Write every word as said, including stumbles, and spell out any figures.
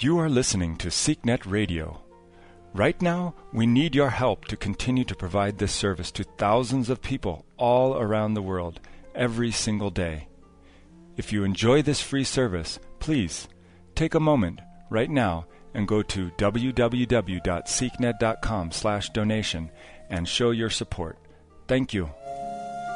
You are listening to SeekNet Radio. Right now, we need your help to continue to provide this service to thousands of people all around the world every single day. If you enjoy this free service, please take a moment right now and go to w w w dot seek net dot com slash donation and show your support. Thank you.